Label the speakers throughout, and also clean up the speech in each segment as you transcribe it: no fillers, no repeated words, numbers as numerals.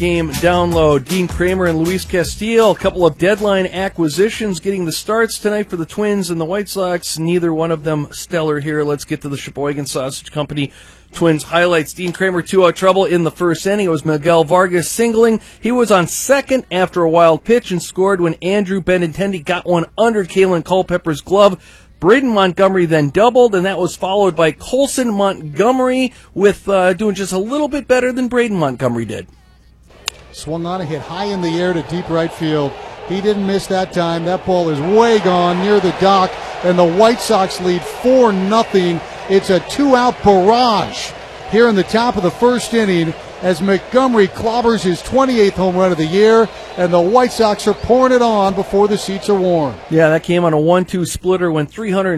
Speaker 1: Game download. Dean Kramer and Luis Castillo, a couple of deadline acquisitions getting the starts tonight for the Twins and the White Sox. Neither one of them stellar here. Let's get to the Sheboygan Sausage Company Twins highlights. Dean Kramer, 2-out trouble in the first inning. It was Miguel Vargas singling. He was on second after a wild pitch and scored when Andrew Benintendi got one under Kalen Culpepper's glove. Braden Montgomery then doubled, and that was followed by Colson Montgomery with doing just a little bit better than Braden Montgomery did.
Speaker 2: Swung on a hit high in the air to deep right field. He didn't miss that time. That ball is way gone near the dock, and the White Sox lead 4-0. It's a 2-out barrage here in the top of the first inning as Montgomery clobbers his 28th home run of the year, and the White Sox are pouring it on before the seats are warm.
Speaker 1: Yeah, that came on a 1-2 splitter, went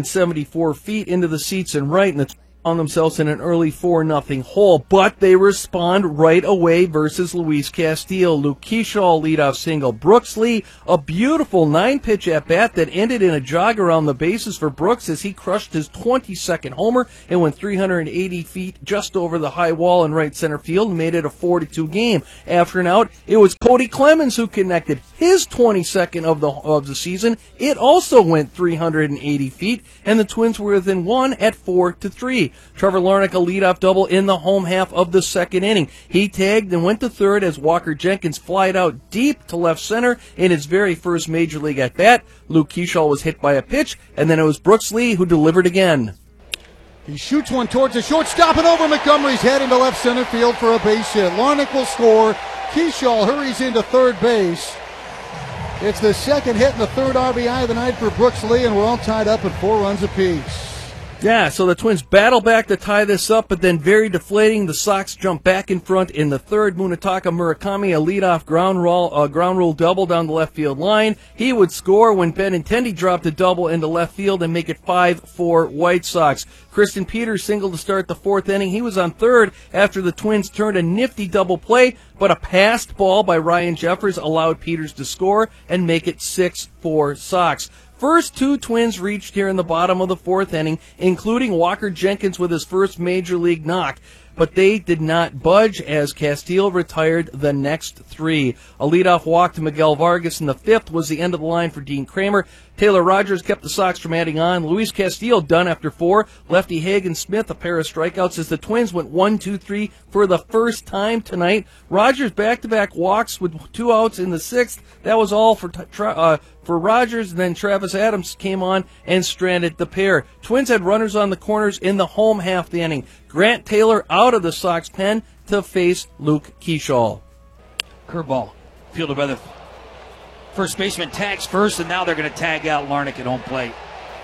Speaker 1: 374 feet into the seats and right, and the on themselves in an early 4-0 hole, but they respond right away versus Luis Castillo. Luke Keeschall leadoff single. Brooks Lee, a beautiful 9-pitch at-bat that ended in a jog around the bases for Brooks as he crushed his 22nd homer and went 380 feet just over the high wall in right center field and made it a 4-2 game. After an out, it was Cody Clemens who connected his 22nd of the season. It also went 380 feet, and the Twins were within one at 4-3. Trevor Larnach, a leadoff double in the home half of the second inning. He tagged and went to third as Walker Jenkins flied out deep to left center in his very first Major League at-bat. Luke Keeschall was hit by a pitch, and then it was Brooks Lee who delivered again.
Speaker 2: He shoots one towards the shortstop and over Montgomery's head into left center field for a base hit. Larnach will score. Keeschall hurries into third base. It's the second hit and the third RBI of the night for Brooks Lee, and we're all tied up at 4 runs apiece.
Speaker 1: Yeah, so the Twins battle back to tie this up, but then very deflating. The Sox jump back in front in the third. Munetaka Murakami, a leadoff ground rule double down the left field line. He would score when Benintendi dropped a double into left field and make it 5-4 White Sox. Kristen Peters singled to start the fourth inning. He was on third after the Twins turned a nifty double play, but a passed ball by Ryan Jeffers allowed Peters to score and make it 6-4 Sox. First two Twins reached here in the bottom of the fourth inning, including Walker Jenkins with his first Major League knock. But they did not budge as Castillo retired the next three. A leadoff walk to Miguel Vargas in the fifth was the end of the line for Dean Kramer. Taylor Rogers kept the Sox from adding on. Luis Castillo done after 4. Lefty Hagen Smith, a pair of strikeouts as the Twins went 1-2-3 for the first time tonight. Rogers back-to-back walks with 2 outs in the sixth. That was all for Rogers, and then Travis Adams came on and stranded the pair. Twins had runners on the corners in the home half of the inning. Grant Taylor out of the Sox pen to face Luke Keeschall.
Speaker 3: Curveball, fielded by the first baseman, tags first, and now they're going to tag out Larnach at home plate.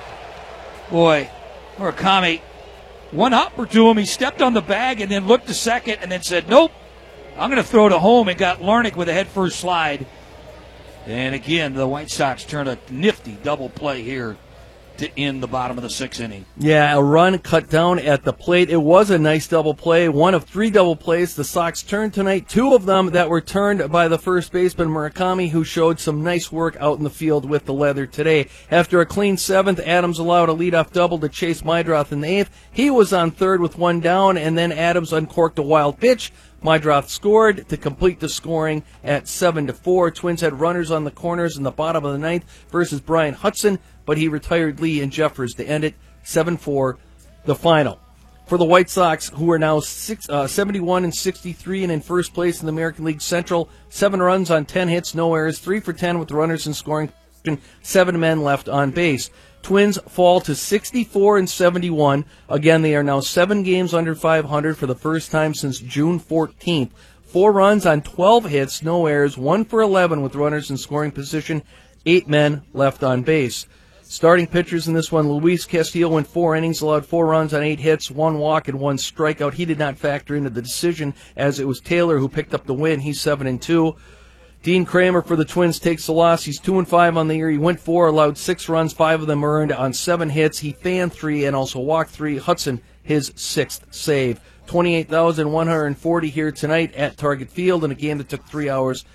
Speaker 3: Boy, Murakami, one hopper to him. He stepped on the bag and then looked to second and then said, nope, I'm going to throw to home, and got Larnach with a head-first slide. And again, the White Sox turn a nifty double play here to end the bottom of the sixth inning.
Speaker 1: Yeah, a run cut down at the plate. It was a nice double play, one of 3 double plays the Sox turned tonight, 2 of them that were turned by the first baseman Murakami, who showed some nice work out in the field with the leather today. After a clean 7th, Adams allowed a leadoff double to Chase Meidroth in the 8th. He was on third with 1 down, and then Adams uncorked a wild pitch. Meidroth scored to complete the scoring at 7-4. Twins had runners on the corners in the bottom of the 9th versus Brian Hudson, but he retired Lee and Jeffers to end it 7-4, the final. For the White Sox, who are now 71-63 and in first place in the American League Central, 7 runs on 10 hits, no errors, 3 for 10 with the runners in scoring, 7 men left on base. Twins fall to 64-71. Again, they are now 7 games under 500 for the first time since June 14th. 4 runs on 12 hits, no errors, 1 for 11 with runners in scoring position, 8 men left on base. Starting pitchers in this one, Luis Castillo went 4 innings, allowed 4 runs on 8 hits, 1 walk and 1 strikeout. He did not factor into the decision as it was Taylor who picked up the win. He's 7-2. Dean Kramer for the Twins takes the loss. He's 2-5 on the year. He went 4, allowed 6 runs, 5 of them earned on 7 hits. He fanned 3 and also walked 3. Hudson, his 6th save. 28,140 here tonight at Target Field in a game that took 3 hours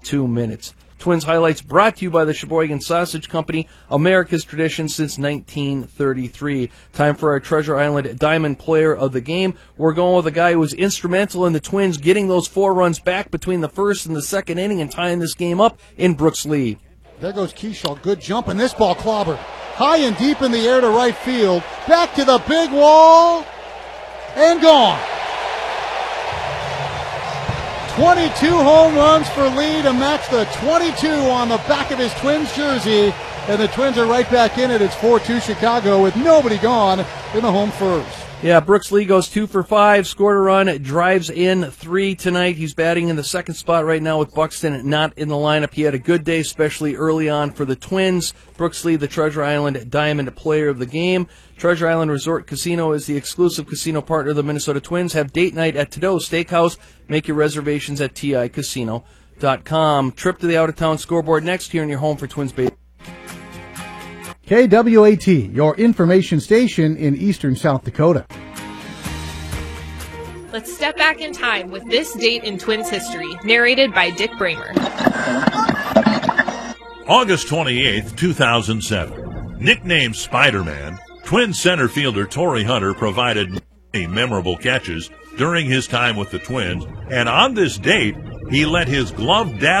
Speaker 1: 2 minutes. Twins highlights brought to you by the Sheboygan Sausage Company, America's tradition since 1933. Time for our Treasure Island Diamond Player of the Game. We're going with a guy who was instrumental in the Twins getting those 4 runs back between the first and the second inning and tying this game up in Brooks Lee.
Speaker 2: There goes Keishall. Good jump, and this ball clobbered. High and deep in the air to right field. Back to the big wall, and gone. 22 home runs for Lee to match the 22 on the back of his Twins jersey. And the Twins are right back in it. It's 4-2 Chicago with nobody gone in the home first.
Speaker 1: Yeah, Brooks Lee goes 2 for 5, scored a run, drives in 3 tonight. He's batting in the second spot right now with Buxton not in the lineup. He had a good day, especially early on for the Twins. Brooks Lee, the Treasure Island Diamond Player of the Game. Treasure Island Resort Casino is the exclusive casino partner of the Minnesota Twins. Have date night at Tadeau's Steakhouse. Make your reservations at TICasino.com. Trip to the out-of-town scoreboard next here in your home for Twins baseball.
Speaker 2: KWAT, your information station in eastern South Dakota.
Speaker 4: Let's step back in time with this date in Twins history, narrated by Dick Bramer.
Speaker 5: August 28th, 2007. Nicknamed Spider-Man, Twins center fielder Torrey Hunter provided many memorable catches during his time with the Twins, and on this date, he let his glove dad